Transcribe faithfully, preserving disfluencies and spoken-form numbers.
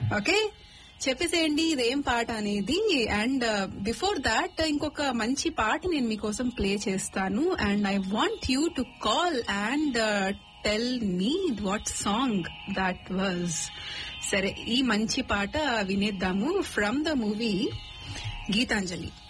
Okay, చెప్పేసేయండి ఇదేం పాట అనేది. అండ్ బిఫోర్ దాట్ ఇంకొక మంచి పాట నేను మీకోసం ప్లే చేస్తాను. And I want you to call and tell me what song that was. సరే, ఈ మంచి పాట వినేద్దాము ఫ్రమ్ ద మూవీ గీతాంజలి.